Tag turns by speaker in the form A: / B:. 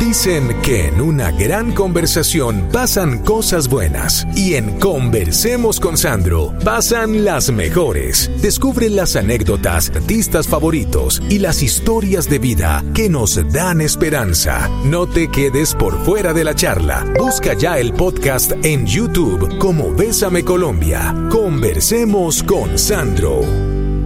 A: Dicen que en una gran conversación pasan cosas buenas y en Conversemos con Sandro pasan las mejores. Descubre las anécdotas, artistas favoritos y las historias de vida que nos dan esperanza. No te quedes por fuera de la charla. Busca ya el podcast en YouTube como Bésame Colombia. Conversemos con Sandro.